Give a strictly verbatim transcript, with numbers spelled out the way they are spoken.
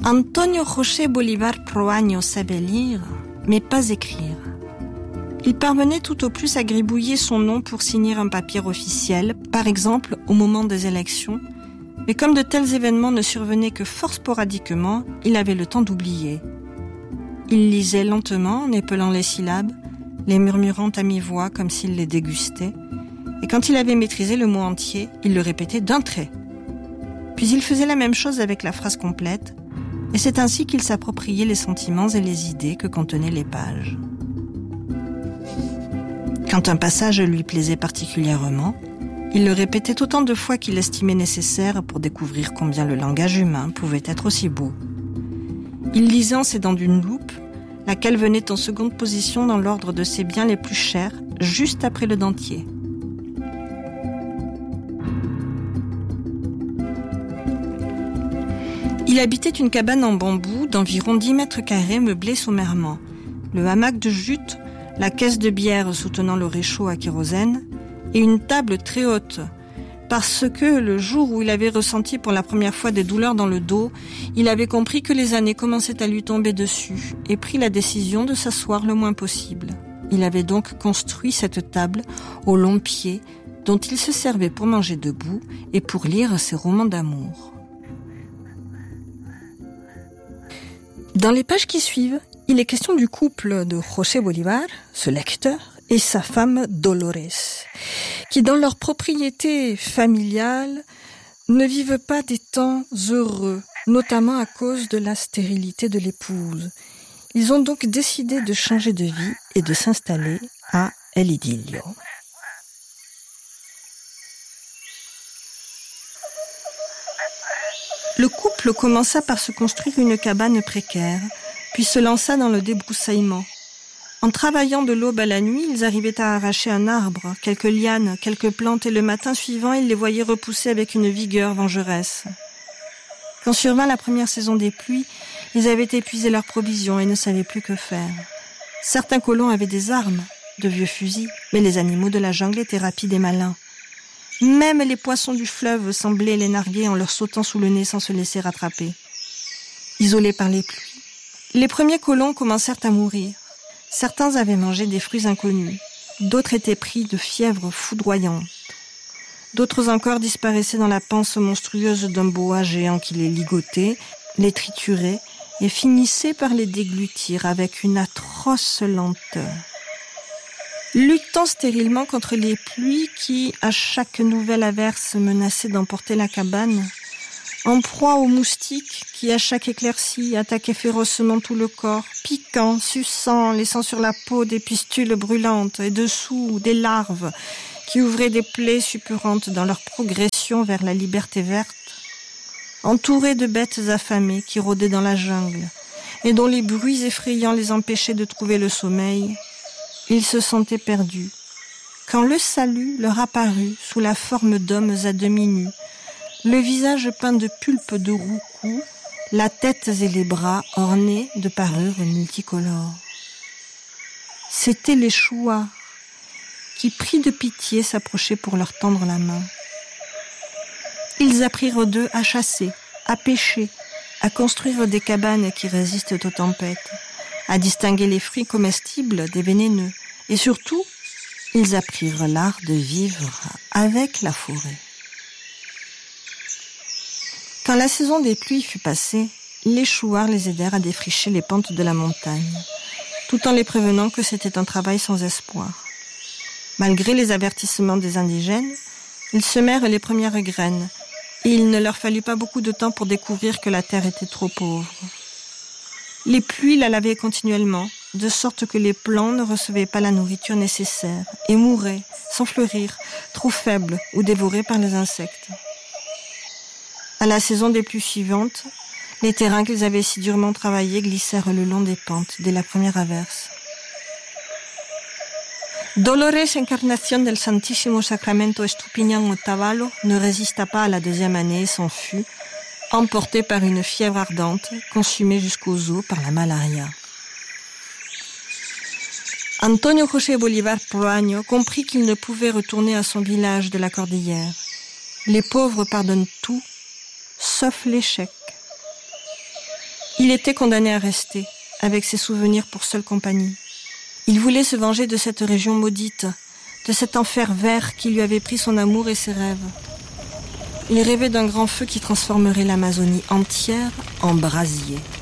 Antonio José Bolívar Proaño savait lire, mais pas écrire. Il parvenait tout au plus à gribouiller son nom pour signer un papier officiel, par exemple au moment des élections, mais comme de tels événements ne survenaient que fort sporadiquement, il avait le temps d'oublier. Il lisait lentement en épelant les syllabes, les murmurant à mi-voix comme s'il les dégustait, et quand il avait maîtrisé le mot entier, il le répétait d'un trait. Puis il faisait la même chose avec la phrase complète, et c'est ainsi qu'il s'appropriait les sentiments et les idées que contenaient les pages. Quand un passage lui plaisait particulièrement, il le répétait autant de fois qu'il estimait nécessaire pour découvrir combien le langage humain pouvait être aussi beau. Il lisait en s'aidant d'une loupe, laquelle venait en seconde position dans l'ordre de ses biens les plus chers, juste après le dentier. Il habitait une cabane en bambou d'environ dix mètres carrés meublée sommairement. Le hamac de jute, la caisse de bière soutenant le réchaud à kérosène et une table très haute. Parce que le jour où il avait ressenti pour la première fois des douleurs dans le dos, il avait compris que les années commençaient à lui tomber dessus et pris la décision de s'asseoir le moins possible. Il avait donc construit cette table au long pied dont il se servait pour manger debout et pour lire ses romans d'amour. Dans les pages qui suivent, il est question du couple de José Bolívar, ce lecteur, et sa femme Dolores, qui dans leur propriété familiale ne vivent pas des temps heureux, notamment à cause de la stérilité de l'épouse. Ils ont donc décidé de changer de vie et de s'installer à El Idilio. Le couple commença par se construire une cabane précaire, puis se lança dans le débroussaillement. En travaillant de l'aube à la nuit, ils arrivaient à arracher un arbre, quelques lianes, quelques plantes, et le matin suivant, ils les voyaient repousser avec une vigueur vengeresse. Quand survint la première saison des pluies, ils avaient épuisé leurs provisions et ne savaient plus que faire. Certains colons avaient des armes, de vieux fusils, mais les animaux de la jungle étaient rapides et malins. Même les poissons du fleuve semblaient les narguer en leur sautant sous le nez sans se laisser rattraper. Isolés par les pluies, les premiers colons commencèrent à mourir. Certains avaient mangé des fruits inconnus, d'autres étaient pris de fièvre foudroyante. D'autres encore disparaissaient dans la panse monstrueuse d'un boa géant qui les ligotait, les triturait et finissait par les déglutir avec une atroce lenteur. Luttant stérilement contre les pluies qui, à chaque nouvelle averse, menaçaient d'emporter la cabane, en proie aux moustiques qui, à chaque éclaircie, attaquaient férocement tout le corps, piquant, suçant, laissant sur la peau des pustules brûlantes et dessous des larves qui ouvraient des plaies suppurantes dans leur progression vers la liberté verte, entourés de bêtes affamées qui rôdaient dans la jungle et dont les bruits effrayants les empêchaient de trouver le sommeil, ils se sentaient perdus, quand le salut leur apparut sous la forme d'hommes à demi nus, le visage peint de pulpes de roucous, la tête et les bras ornés de parures multicolores. C'étaient les chouards, qui, pris de pitié, s'approchaient pour leur tendre la main. Ils apprirent d'eux à chasser, à pêcher, à construire des cabanes qui résistent aux tempêtes, à distinguer les fruits comestibles des vénéneux, et surtout, ils apprirent l'art de vivre avec la forêt. Quand la saison des pluies fut passée, les chouards les aidèrent à défricher les pentes de la montagne, tout en les prévenant que c'était un travail sans espoir. Malgré les avertissements des indigènes, ils semèrent les premières graines, et il ne leur fallut pas beaucoup de temps pour découvrir que la terre était trop pauvre. Les pluies la lavaient continuellement, de sorte que les plants ne recevaient pas la nourriture nécessaire et mouraient, sans fleurir, trop faibles ou dévorés par les insectes. À la saison des pluies suivantes, les terrains qu'ils avaient si durement travaillés glissèrent le long des pentes dès la première averse. Dolores Encarnación del Santísimo Sacramento Estupiñán Otavalo ne résista pas à la deuxième année et s'enfuit, emporté par une fièvre ardente, consumé jusqu'aux os par la malaria. Antonio José Bolívar Proaño comprit qu'il ne pouvait retourner à son village de la Cordillère. Les pauvres pardonnent tout, sauf l'échec. Il était condamné à rester, avec ses souvenirs pour seule compagnie. Il voulait se venger de cette région maudite, de cet enfer vert qui lui avait pris son amour et ses rêves. Il rêvait d'un grand feu qui transformerait l'Amazonie entière en brasier.